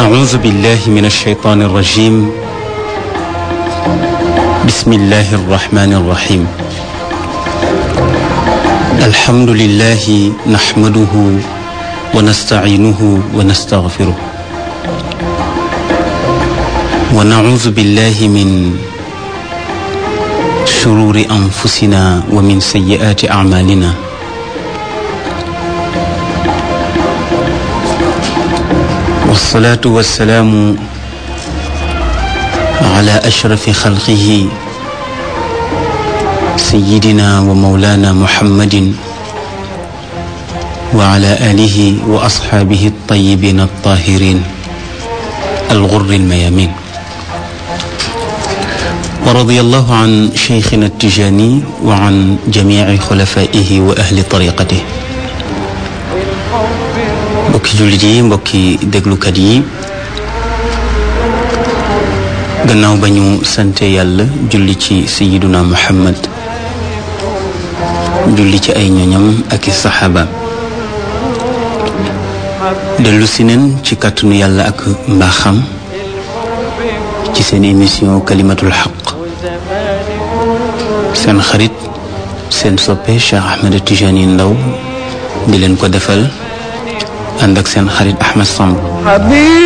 أعوذ بالله من الشيطان الرجيم. بسم الله الرحمن الرحيم. الحمد لله نحمده ونستعينه ونستغفره ونعوذ بالله من شرور أنفسنا ومن سيئات أعمالنا. والصلاة والسلام على أشرف خلقه سيدنا ومولانا محمد وعلى آله وأصحابه الطيبين الطاهرين الغر الميامين. ورضي الله عن شيخنا التجاني وعن جميع خلفائه وأهل طريقته. mbokki jullit yi, mbokki déglukat yi, gannaaw ba ñu sante yàlla julli ci sayiduna Muhammad, julli ci ay ñoñam ak i saxaaba, dellu si neen ci kàttanu yàlla ak mbaaxam ci seen émission kalimatul xaq. seen xarit, seen soppe Cheikh Ahmed Tijani Ndaw di leen ko defal ànd ak seen xarit Ahmed Samb.